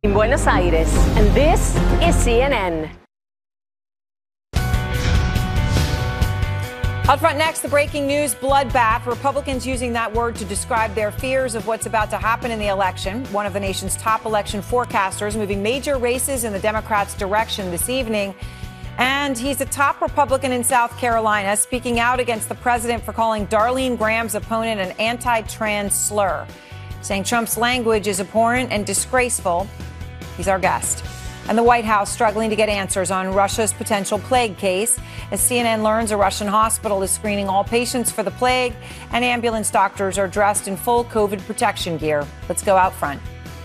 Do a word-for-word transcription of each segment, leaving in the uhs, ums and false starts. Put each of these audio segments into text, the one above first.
in Buenos Aires, and this is C N N. Out front next, the breaking news bloodbath. Republicans using that word to describe their fears of what's about to happen in the election. One of the nation's top election forecasters moving major races in the Democrats' direction this evening. And he's a top Republican in South Carolina, speaking out against the president for calling Darlene Graham's opponent an anti-trans slur, saying Trump's language is abhorrent and disgraceful. He's our guest. And the White House struggling to get answers on Russia's potential plague case. As C N N learns, a Russian hospital is screening all patients for the plague, and ambulance doctors are dressed in full COVID protection gear. Let's go out front.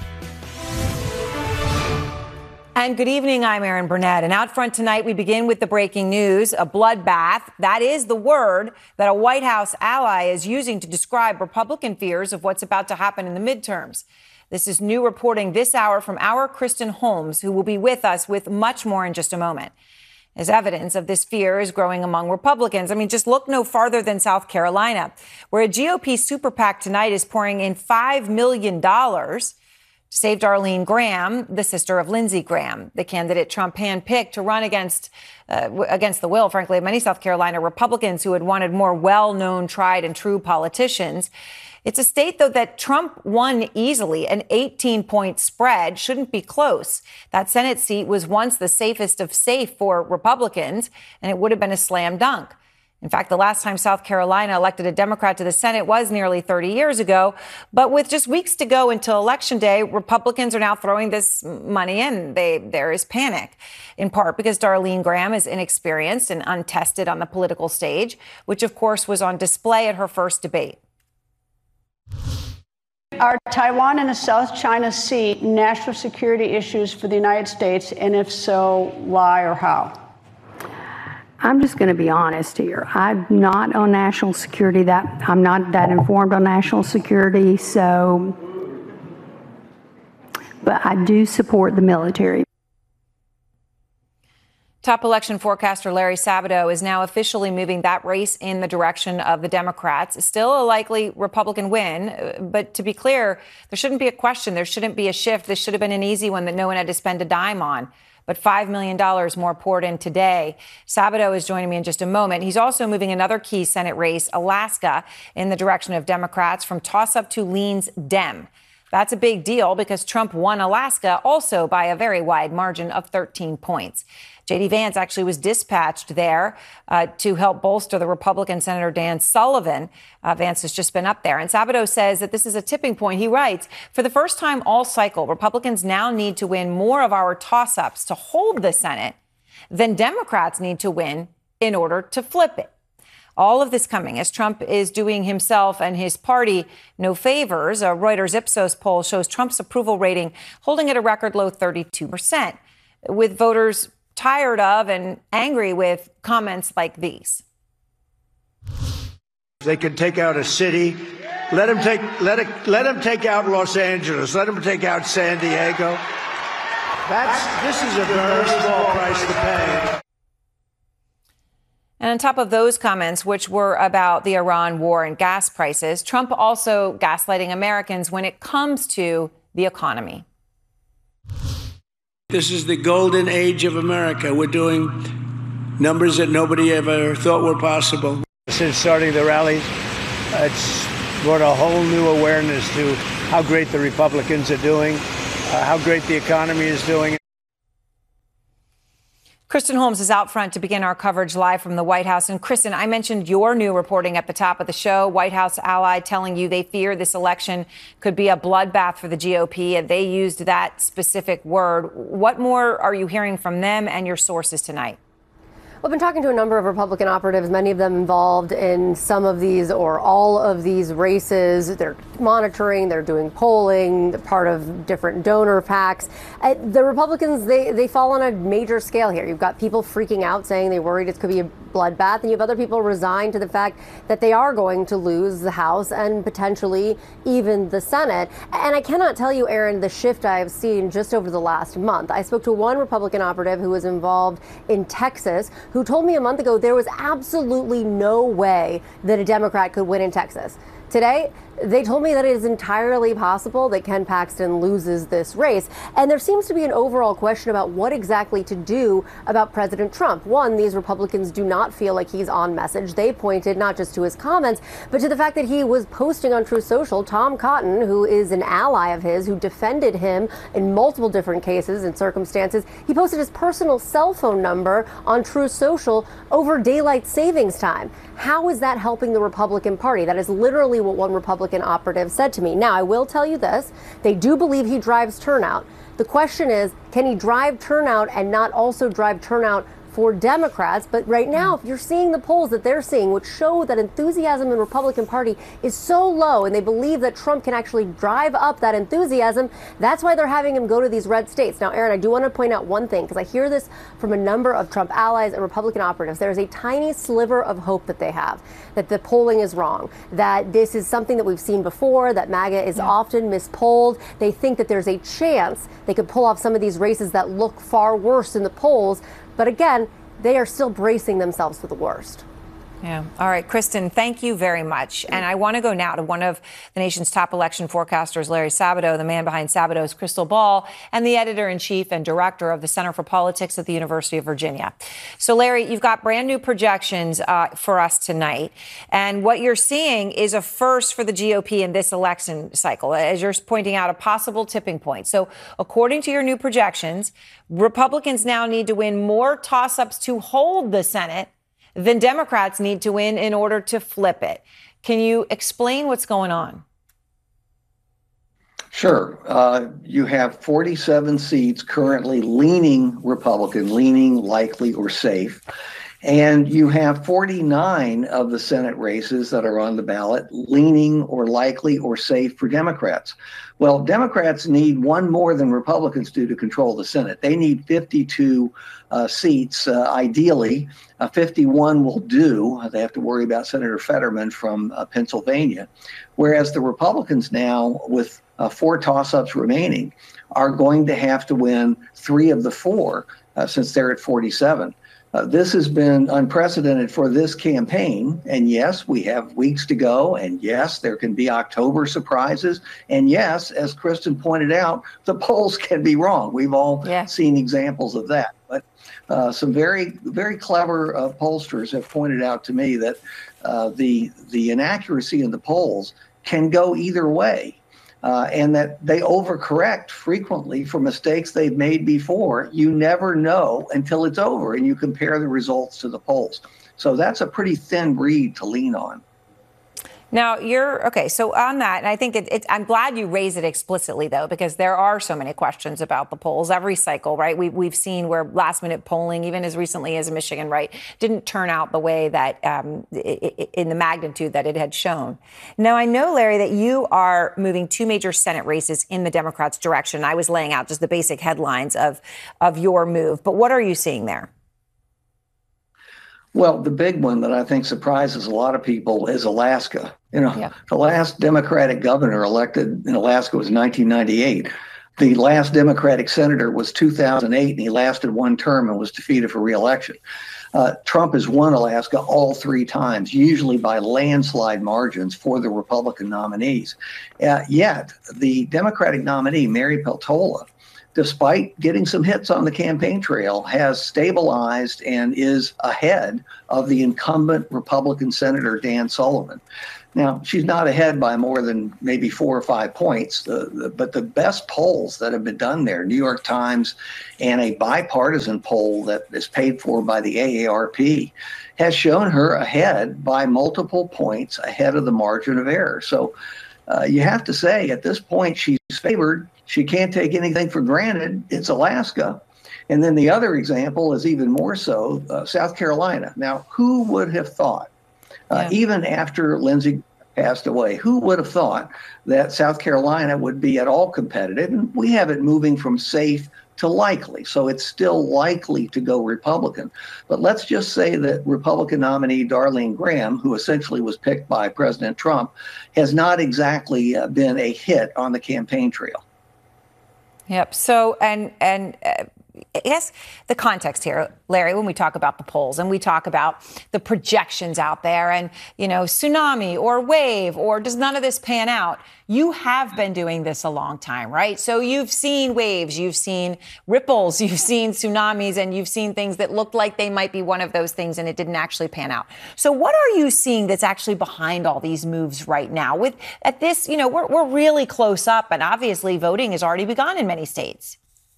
And good evening, I'm Erin Burnett. And out front tonight, we begin with the breaking news, a bloodbath. That is the word that a White House ally is using to describe Republican fears of what's about to happen in the midterms. This is new reporting this hour from our Kristen Holmes, who will be with us with much more in just a moment. As evidence of this fear is growing among Republicans. I mean, just look no farther than South Carolina, where a G O P super PAC tonight is pouring in five million dollars to save Darlene Graham, the sister of Lindsey Graham, the candidate Trump handpicked to run against uh, against the will, frankly, of many South Carolina Republicans who had wanted more well-known, tried and true politicians. It's a state, though, that Trump won easily. An eighteen-point spread shouldn't be close. That Senate seat was once the safest of safe for Republicans, and it would have been a slam dunk. In fact, the last time South Carolina elected a Democrat to the Senate was nearly thirty years ago. But with just weeks to go until Election Day, Republicans are now throwing this money in. They, there is panic, in part because Darlene Graham is inexperienced and untested on the political stage, which, of course, was on display at her first debate. Are Taiwan and the South China Sea national security issues for the United States? And if so, why or how? I'm just going to be honest here. I'm not on national security. That I'm not that informed on national security. So, but I do support the military. Top election forecaster Larry Sabato is now officially moving that race in the direction of the Democrats. Still a likely Republican win, but to be clear, there shouldn't be a question. There shouldn't be a shift. This should have been an easy one that no one had to spend a dime on. But five million dollars more poured in today. Sabato is joining me in just a moment. He's also moving another key Senate race, Alaska, in the direction of Democrats from toss-up to leans Dem. That's a big deal because Trump won Alaska also by a very wide margin of thirteen points. J D. Vance actually was dispatched there uh, to help bolster the Republican Senator Dan Sullivan. Uh, Vance has just been up there. And Sabato says that this is a tipping point. He writes, for the first time all cycle, Republicans now need to win more of our toss-ups to hold the Senate than Democrats need to win in order to flip it. All of this coming as Trump is doing himself and his party no favors. A Reuters Ipsos poll shows Trump's approval rating holding at a record low thirty-two percent, with voters tired of and angry with comments like these. They can take out a city. Let them take let it let them take out Los Angeles. Let them take out San Diego. That's this is a very small price to pay. And on top of those comments, which were about the Iran war and gas prices, Trump also gaslighting Americans when it comes to the economy. This is the golden age of America. We're doing numbers that nobody ever thought were possible. Since starting the rally, it's brought a whole new awareness to how great the Republicans are doing, uh, how great the economy is doing. Kristen Holmes is out front to begin our coverage live from the White House. And Kristen, I mentioned your new reporting at the top of the show. White House ally telling you they fear this election could be a bloodbath for the G O P, and they used that specific word. What more are you hearing from them and your sources tonight? I've been talking to a number of Republican operatives, many of them involved in some of these or all of these races. They're monitoring, they're doing polling, they're part of different donor PACs. Uh, the Republicans, they, they fall on a major scale here. You've got people freaking out saying they worried it could be a bloodbath, and you have other people resigned to the fact that they are going to lose the House and potentially even the Senate. And I cannot tell you, Erin, the shift I have seen just over the last month. I spoke to one Republican operative who was involved in Texas, who told me a month ago there was absolutely no way that a Democrat could win in Texas. Today, They told me that it is entirely possible that Ken Paxton loses this race. And there seems to be an overall question about what exactly to do about President Trump. One, these Republicans do not feel like he's on message. They pointed not just to his comments, but to the fact that he was posting on Truth Social. Tom Cotton, who is an ally of his, who defended him in multiple different cases and circumstances, he posted his personal cell phone number on Truth Social over daylight savings time. How is that helping the Republican Party? That is literally what one Republican operative said to me. Now, I will tell you this. They do believe he drives turnout. The question is, can he drive turnout and not also drive turnout for Democrats? But right now, if you're seeing the polls that they're seeing, which show that enthusiasm in the Republican Party is so low, and they believe that Trump can actually drive up that enthusiasm, that's why they're having him go to these red states. Now, Aaron, I do want to point out one thing, because I hear this from a number of Trump allies and Republican operatives. There is a tiny sliver of hope that they have, that the polling is wrong, that this is something that we've seen before, that MAGA is yeah. often mispolled. They think that there's a chance they could pull off some of these races that look far worse in the polls. But again, they are still bracing themselves for the worst. Yeah. All right, Kristen, thank you very much. And I want to go now to one of the nation's top election forecasters, Larry Sabato, the man behind Sabato's Crystal Ball, and the editor-in-chief and director of the Center for Politics at the University of Virginia. So, Larry, you've got brand new projections uh, for us tonight. And what you're seeing is a first for the G O P in this election cycle, as you're pointing out, a possible tipping point. So, according to your new projections, Republicans now need to win more toss-ups to hold the Senate than Democrats need to win in order to flip it. Can you explain what's going on? Sure. Uh, you have forty-seven seats currently leaning Republican, leaning likely or safe. And you have forty-nine of the Senate races that are on the ballot leaning or likely or safe for Democrats. Well, Democrats need one more than Republicans do to control the Senate. They need fifty-two uh, seats, uh, ideally. Uh, fifty-one will do. They have to worry about Senator Fetterman from uh, Pennsylvania. Whereas the Republicans now, with uh, four toss-ups remaining, are going to have to win three of the four uh, since they're at forty-seven. Uh, this has been unprecedented for this campaign. And yes, we have weeks to go. And yes, there can be October surprises. And yes, as Kristen pointed out, the polls can be wrong. We've all yeah. seen examples of that. But uh, some very, very clever uh, pollsters have pointed out to me that uh, the the inaccuracy in the polls can go either way. Uh, and that they overcorrect frequently for mistakes they've made before. You never know until it's over and you compare the results to the polls. So that's a pretty thin reed to lean on. Now, you're okay. So on that, and I think it, it, I'm glad you raise it explicitly, though, because there are so many questions about the polls every cycle, right? We, we've seen where last minute polling, even as recently as Michigan, right, didn't turn out the way that um, in the magnitude that it had shown. Now, I know, Larry, that you are moving two major Senate races in the Democrats' direction. I was laying out just the basic headlines of of your move. But what are you seeing there? Well, the big one that I think surprises a lot of people is Alaska. You know, yeah. the last Democratic governor elected in Alaska was nineteen ninety-eight. The last Democratic senator was two thousand eight, and he lasted one term and was defeated for re-election. Uh, Trump has won Alaska all three times, usually by landslide margins for the Republican nominees. Uh, yet, the Democratic nominee, Mary Peltola, despite getting some hits on the campaign trail, has stabilized and is ahead of the incumbent Republican Senator Dan Sullivan. Now, she's not ahead by more than maybe four or five points, the, the, but the best polls that have been done there, New York Times and a bipartisan poll that is paid for by the A A R P, has shown her ahead by multiple points ahead of the margin of error. So uh, you have to say at this point she's favored. She can't take anything for granted. It's Alaska. And then the other example is even more so, uh, South Carolina. Now, who would have thought, uh, yeah. even after Lindsey passed away, who would have thought that South Carolina would be at all competitive? And we have it moving from safe to likely. So it's still likely to go Republican. But let's just say that Republican nominee Darlene Graham, who essentially was picked by President Trump, has not exactly uh, been a hit on the campaign trail. Yep. So, and and uh, I guess the context here, Larry, when we talk about the polls and we talk about the projections out there and, you know, tsunami or wave or does none of this pan out? You have been doing this a long time, right? So you've seen waves, you've seen ripples, you've seen tsunamis, and you've seen things that looked like they might be one of those things and it didn't actually pan out. So what are you seeing that's actually behind all these moves right now? With at this, you know, we're, we're really close up and obviously voting has already begun in many states.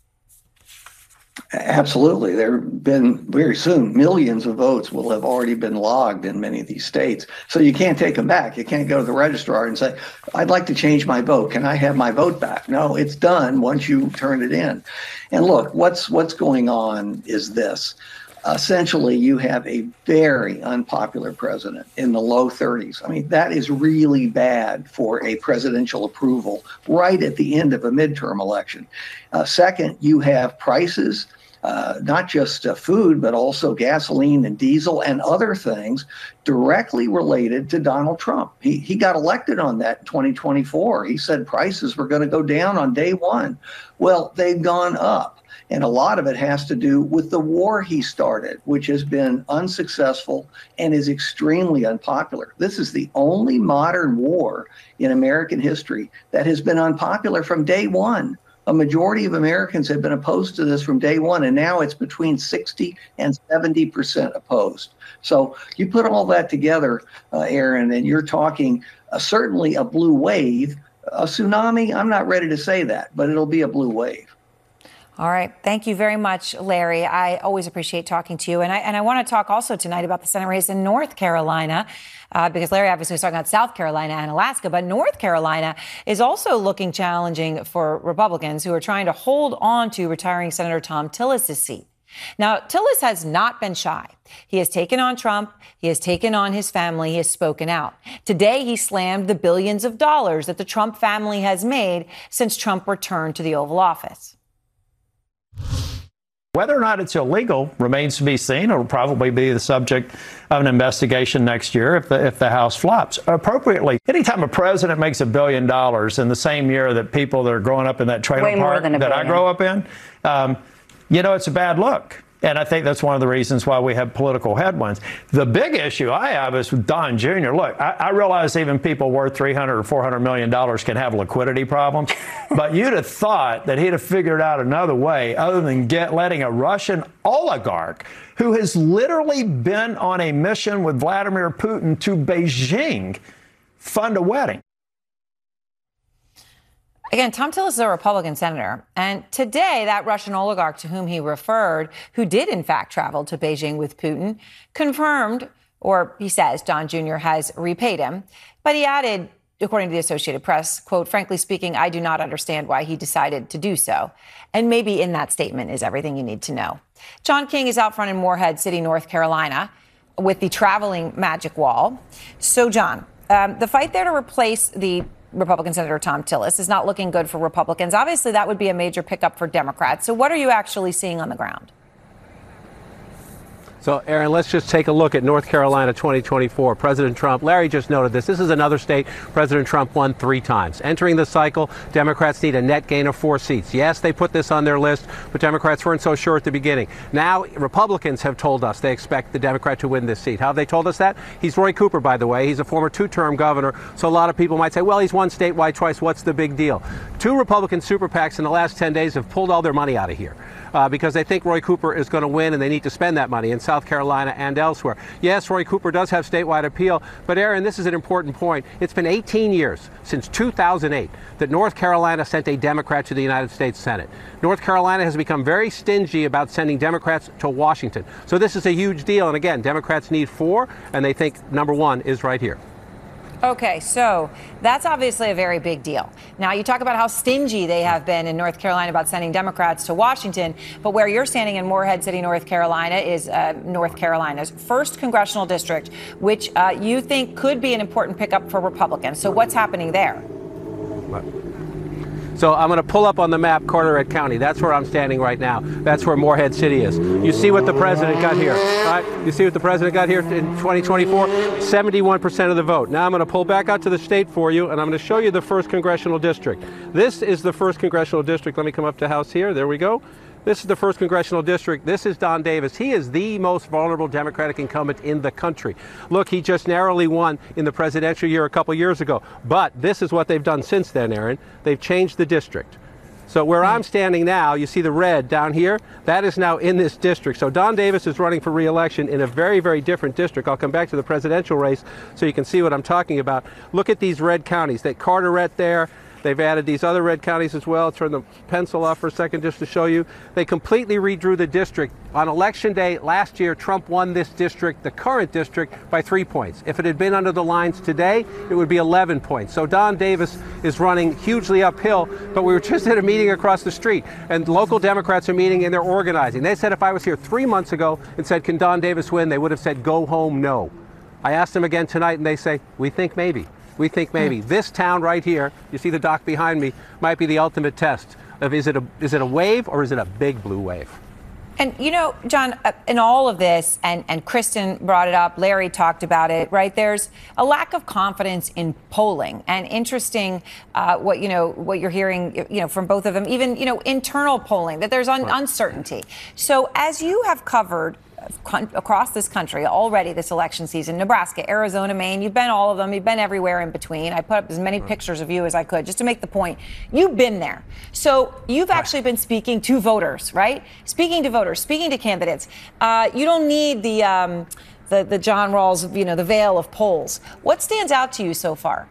Absolutely. There have been very soon millions of votes will have already been logged in many of these states. So you can't take them back. You can't go to the registrar and say, I'd like to change my vote. Can I have my vote back? No, it's done once you turn it in. And look, what's what's going on is this. Essentially, you have a very unpopular president in the low thirties. I mean, that is really bad for a presidential approval right at the end of a midterm election. Uh, second, you have prices, uh, not just uh, food, but also gasoline and diesel and other things directly related to Donald Trump. He, he got elected on that in twenty twenty-four. He said prices were going to go down on day one. Well, they've gone up. And a lot of it has to do with the war he started, which has been unsuccessful and is extremely unpopular. This is the only modern war in American history that has been unpopular from day one. A majority of Americans have been opposed to this from day one, and now it's between sixty and seventy percent opposed. So you put all that together, uh, Aaron, and you're talking uh, certainly a blue wave. A tsunami, I'm not ready to say that, but it'll be a blue wave. All right. Thank you very much, Larry. I always appreciate talking to you. And I and I want to talk also tonight about the Senate race in North Carolina, uh, because Larry obviously was talking about South Carolina and Alaska, but North Carolina is also looking challenging for Republicans who are trying to hold on to retiring Senator Thom Tillis' seat. Now, Tillis has not been shy. He has taken on Trump. He has taken on his family. He has spoken out. Today, he slammed the billions of dollars that the Trump family has made since Trump returned to the Oval Office. Whether or not it's illegal remains to be seen. It will probably be the subject of an investigation next year if the if the House flops. Appropriately, anytime a president makes a billion dollars in the same year that people that are growing up in that trailer Way park that I grow up in, um, you know, it's a bad look. And I think that's one of the reasons why we have political headwinds. The big issue I have is with Don Junior Look, I, I realize even people worth three hundred or four hundred million dollars can have liquidity problems. But you'd have thought that he'd have figured out another way other than get letting a Russian oligarch who has literally been on a mission with Vladimir Putin to Beijing fund a wedding. Again, Thom Tillis is a Republican senator. And today, that Russian oligarch to whom he referred, who did, in fact, travel to Beijing with Putin, confirmed, or he says Don Junior has repaid him. But he added, according to the Associated Press, quote, frankly speaking, I do not understand why he decided to do so. And maybe in that statement is everything you need to know. John King is out front in Morehead City, North Carolina, with the traveling magic wall. So, John, um, the fight there to replace the Republican Senator Thom Tillis is not looking good for Republicans. Obviously, that would be a major pickup for Democrats. So what are you actually seeing on the ground? So, Aaron, let's just take a look at North Carolina twenty twenty-four. President Trump, Larry just noted this. This is another state President Trump won three times. Entering the cycle, Democrats need a net gain of four seats. Yes, they put this on their list, but Democrats weren't so sure at the beginning. Now, Republicans have told us they expect the Democrat to win this seat. How have they told us that? He's Roy Cooper, by the way. He's a former two-term governor. So a lot of people might say, well, he's won statewide twice. What's the big deal? Two Republican super PACs in the last ten days have pulled all their money out of here. Uh, because they think Roy Cooper is going to win and they need to spend that money in South Carolina and elsewhere. Yes, Roy Cooper does have statewide appeal, but Aaron, this is an important point. It's been eighteen years since two thousand eight that North Carolina sent a Democrat to the United States Senate. North Carolina has become very stingy about sending Democrats to Washington. So this is a huge deal. And again, Democrats need four, and they think number one is right here. Okay, so that's obviously a very big deal. Now, you talk about how stingy they have been in North Carolina about sending Democrats to Washington, but where you're standing in Morehead City, North Carolina, is uh, North Carolina's first congressional district, which uh, you think could be an important pickup for Republicans. So what's happening there? So I'm going to pull up on the map Carteret County. That's where I'm standing right now. That's where Morehead City is. You see what the president got here, right? You see what the president got here in twenty twenty-four? seventy-one percent of the vote. Now I'm going to pull back out to the state for you, and I'm going to show you the first congressional district. This is the first congressional district. Let me come up to House here. There we go. This is the first congressional district. This is Don Davis. He is the most vulnerable Democratic incumbent in the country. Look, he just narrowly won in the presidential year a couple years ago. But this is what they've done since then, Aaron. They've changed the district. So where I'm standing now, you see the red down here, that is now in this district. So Don Davis is running for re-election in a very, very different district. I'll come back to the presidential race so you can see what I'm talking about. Look at these red counties. That Carteret there. They've added these other red counties as well. Turn the pencil off for a second just to show you. They completely redrew the district. On election day last year, Trump won this district, the current district, by three points. If it had been under the lines today, it would be eleven points. So Don Davis is running hugely uphill, but we were just at a meeting across the street, and local Democrats are meeting and they're organizing. They said if I was here three months ago and said, can Don Davis win, they would have said, go home, no. I asked them again tonight, and they say, we think maybe. We think maybe this town right here, you see the dock behind me, might be the ultimate test of is it a is it a wave or is it a big blue wave? And, you know, John, in all of this, and, and Kristen brought it up, Larry talked about it, right? There's a lack of confidence in polling. And interesting uh, what, you know, what you're hearing, you know, from both of them, even, you know, internal polling, that there's un- right. uncertainty. So as you have covered across this country already this election season, Nebraska, Arizona, Maine, you've been all of them. You've been everywhere in between. I put up as many pictures of you as I could just to make the point. You've been there. So you've actually been speaking to voters, right? Speaking to voters, speaking to candidates. Uh, you don't need the, um, the, the John Rawls, you know, the veil of polls. What stands out to you so far?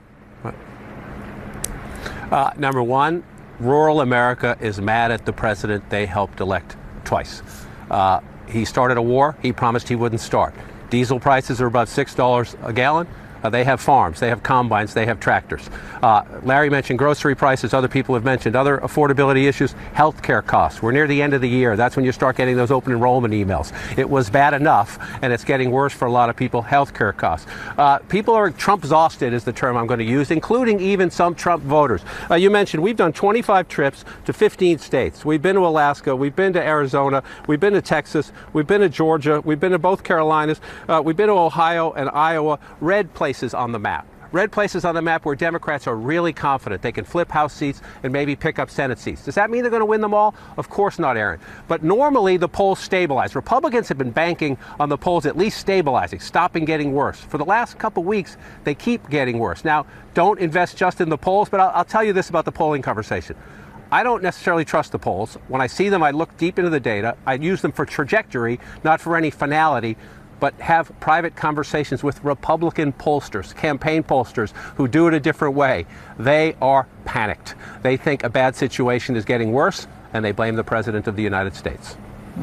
Uh, number one, rural America is mad at the president they helped elect twice. Uh, He started a war he promised he wouldn't start. Diesel prices are about six dollars a gallon. Uh, they have farms, they have combines, they have tractors. Uh, Larry mentioned grocery prices, other people have mentioned other affordability issues, health care costs. We're near the end of the year. That's when you start getting those open enrollment emails. It was bad enough, and it's getting worse for a lot of people, health care costs. Uh, people are Trump-exhausted is the term I'm going to use, including even some Trump voters. Uh, you mentioned we've done twenty-five trips to fifteen states. We've been to Alaska, we've been to Arizona, we've been to Texas, we've been to Georgia, we've been to both Carolinas, uh, we've been to Ohio and Iowa, red places on the map. Red places on the map where Democrats are really confident they can flip House seats and maybe pick up Senate seats. Does that mean they're going to win them all? Of course not, Aaron. But normally the polls stabilize. Republicans have been banking on the polls at least stabilizing, stopping getting worse. For the last couple weeks, they keep getting worse. Now, don't invest just in the polls, but I'll, I'll tell you this about the polling conversation. I don't necessarily trust the polls. When I see them, I look deep into the data. I use them for trajectory, not for any finality, but have private conversations with Republican pollsters, campaign pollsters who do it a different way. They are panicked. They think a bad situation is getting worse, and they blame the President of the United States.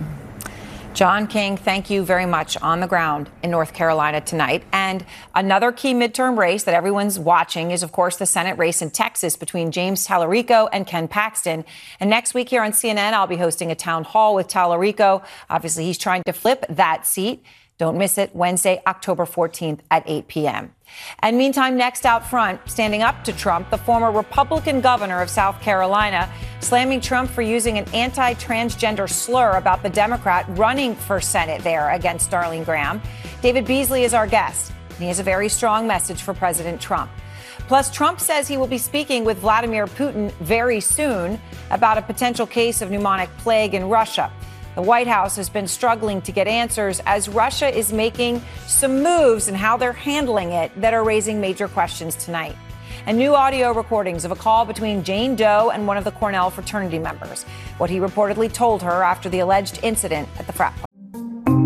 John King, thank you very much. On the ground in North Carolina tonight. And another key midterm race that everyone's watching is, of course, the Senate race in Texas between James Tallarico and Ken Paxton. And next week here on C N N, I'll be hosting a town hall with Tallarico. Obviously, he's trying to flip that seat. Don't miss it, Wednesday, October fourteenth at eight p.m. And meantime, next out front, standing up to Trump, the former Republican governor of South Carolina, slamming Trump for using an anti-transgender slur about the Democrat running for Senate there against Darlene Graham. David Beasley is our guest, and he has a very strong message for President Trump. Plus, Trump says he will be speaking with Vladimir Putin very soon about a potential case of pneumonic plague in Russia. The White House has been struggling to get answers as Russia is making some moves in how they're handling it that are raising major questions tonight. And new audio recordings of a call between Jane Doe and one of the Cornell fraternity members, what he reportedly told her after the alleged incident at the frat party.